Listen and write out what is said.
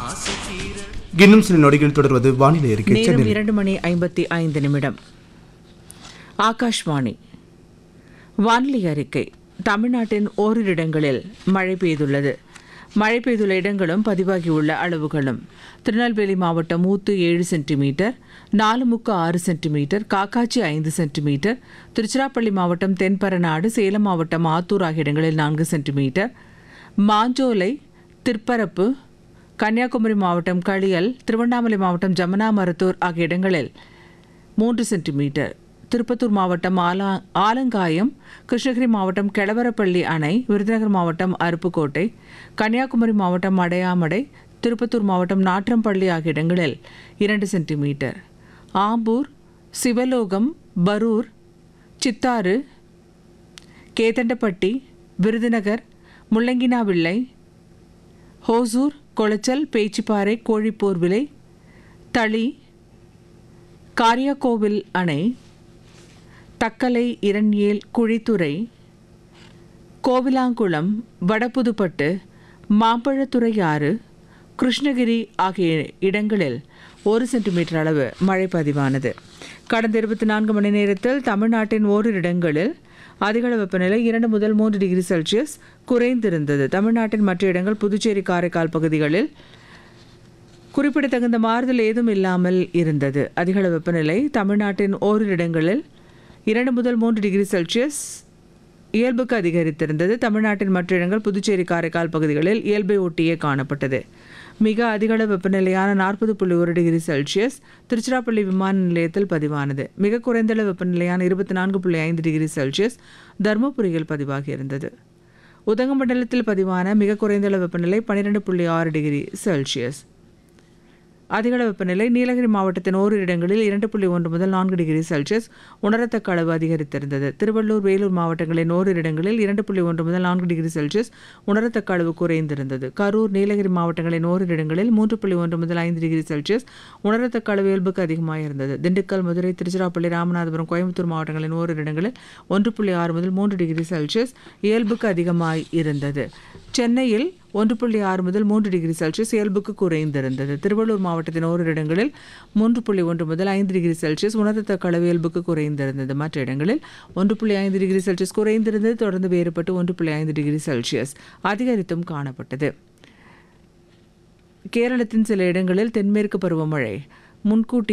இன்னும் சில நொடிகள் தொடர்வது வானிலை அறிக்கை. நேரம் 2:55. ஆகாஷ்வாணி. வானிலை அறிக்கை. தமிழ்நாட்டின் ஓரிரு இடங்களில் மழை பெய்துள்ளது. மழை பெய்துள்ள இடங்களும் பதிவாகியுள்ள அளவுகளும்: திருநெல்வேலி மாவட்டம் ஊத்து 7 centimetre, நாலுமுக்கு 6 centimetre, Kakkachi 5 centimetre, Tiruchirappalli மாவட்டம் தென்பரநாடு, சேலம் மாவட்டம் ஆத்தூர் ஆகிய இடங்களில் 4 சென்டிமீட்டர், மாஞ்சோலை, திற்பரப்பு, கன்னியாகுமரி மாவட்டம் களியல், திருவண்ணாமலை மாவட்டம் ஜமுனாமரத்தூர் ஆகிய இடங்களில் 3 சென்டிமீட்டர், திருப்பத்தூர் மாவட்டம் ஆலங்காயம், கிருஷ்ணகிரி மாவட்டம் கெளவரப்பள்ளி அணை, விருதுநகர் மாவட்டம் அருப்புக்கோட்டை, கன்னியாகுமரி மாவட்டம் அடையாமடை, திருப்பத்தூர் மாவட்டம் நாற்றம்பள்ளி ஆகிய இடங்களில் 2 சென்டிமீட்டர், ஆம்பூர், சிவலோகம், பரூர், சித்தாறு, கேதண்டப்பட்டி, விருதுநகர், முள்ளங்கினாவிள்ளை, ஹோசூர், கொளச்சல், பேச்சிப்பாறை, கோழிப்போர்விலை, தளி, காரியாக்கோவில் அணை, தக்கலை, இரண்யேல், குழித்துறை, கோவிலாங்குளம், வடபுதுப்பட்டு, மாம்பழத்துறை ஆறு, கிருஷ்ணகிரி ஆகிய இடங்களில் 1 சென்டிமீட்டர் அளவு மழை பதிவானது. கடந்த 24 மணி நேரத்தில் தமிழ்நாட்டின் ஓரிரு இடங்களில் அதிகளவு வெப்பநிலை 2 முதல் 3 டிகிரி செல்சியஸ் குறைந்திருந்தது. தமிழ்நாட்டின் மற்ற இடங்கள், புதுச்சேரி, காரைக்கால் பகுதிகளில் குறிப்பிடத்தகுந்த மாறுதல் ஏதும் இல்லாமல் இருந்தது. அதிகளவு வெப்பநிலை தமிழ்நாட்டின் ஓரிரு இடங்களில் 2 முதல் 3 டிகிரி செல்சியஸ் இயல்புக்கு அதிகரித்திருந்தது. தமிழ்நாட்டின் மற்ற இடங்கள், புதுச்சேரி, காரைக்கால் பகுதிகளில் இயல்பை ஒட்டியே காணப்பட்டது. மிக அதிகளவு வெப்பநிலையான 40.1 டிகிரி செல்சியஸ் திருச்சிராப்பள்ளி விமான நிலையத்தில் பதிவானது. மிக குறைந்தளவு வெப்பநிலையான 24.5 டிகிரி செல்சியஸ் தருமபுரியில் பதிவாகியிருந்தது. உதகமண்டலத்தில் பதிவான மிக குறைந்தளவு வெப்பநிலை 12.6 டிகிரி செல்சியஸ். அதிகளவு வெப்பநிலை நீலகிரி மாவட்டத்தின் ஓரிரு இடங்களில் 2.1 முதல் 4 டிகிரி செல்சியஸ் உணரத்தக்க அளவு அதிகரித்திருந்தது. திருவள்ளூர், வேலூர் மாவட்டங்களின் ஓரிரு இடங்களில் 2.1 முதல் 4 டிகிரி செல்சியஸ் உணரத்தக்க அளவு குறைந்திருந்தது. கரூர், நீலகிரி மாவட்டங்களின் ஓரிரு இடங்களில் 3.1 முதல் 5 டிகிரி செல்சியஸ் உணரத்தக்க அளவு இயல்புக்கு அதிகமாக இருந்தது. திண்டுக்கல், மதுரை, திருச்சிராப்பள்ளி, ராமநாதபுரம், கோயம்புத்தூர் மாவட்டங்களின் ஓரிரு இடங்களில் 1.6 முதல் 3 டிகிரி செல்சியஸ் இயல்புக்கு அதிகமாய் இருந்தது. சென்னையில் 1.6 முதல் 3 டிகிரி செல்சியஸ் இயல்புக்கு குறைந்திருந்தது. திருவள்ளூர் மாவட்டத்தின் ஓரிரு இடங்களில் 3.1 முதல் 5 டிகிரி செல்சியஸ் உணரத்தக்க அளவு இயல்புக்கு குறைந்திருந்தது. மற்ற இடங்களில் 1.5 டிகிரி செல்சியஸ் குறைந்திருந்தது. தொடர்ந்து வேறுபட்டு 1.5 டிகிரி செல்சியஸ் அதிகரித்தும் காணப்பட்டது. கேரளத்தின் சில இடங்களில் தென்மேற்கு பருவமழை முன்கூட்டி